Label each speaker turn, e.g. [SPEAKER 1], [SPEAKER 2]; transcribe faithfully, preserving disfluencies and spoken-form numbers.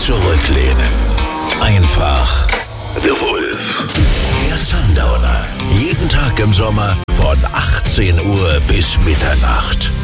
[SPEAKER 1] zurücklehnen. Einfach The Wolf. Der Sundowner. Jeden Tag im Sommer von achtzehn Uhr bis Mitternacht.